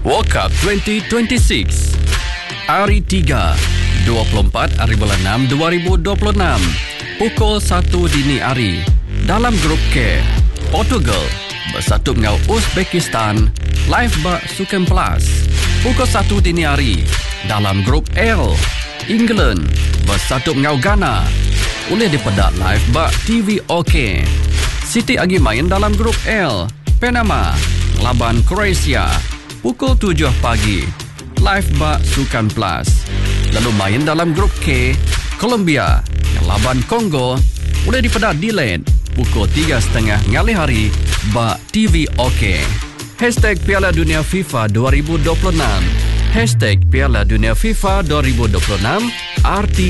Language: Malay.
World Cup 2026 Hari 3 24 hari bulan 6 2026 Pukul 1 dini hari. Dalam grup K, Portugal bersatu dengan Uzbekistan live bak Sukan Plus. Pukul 1 dini hari. Dalam grup L, England bersatu dengan Ghana boleh dipedak live bak TV OK. Siti lagi main dalam grup L, Panama laban Croatia pukul 7 pagi live bak Sukan Plus. Lalu main dalam grup K, Colombia yang laban Kongo boleh dipedak delayed pukul 3.30 ngali hari bak TV OK. Hashtag Piala Dunia FIFA 2026. Hashtag Piala Dunia FIFA 2026 RT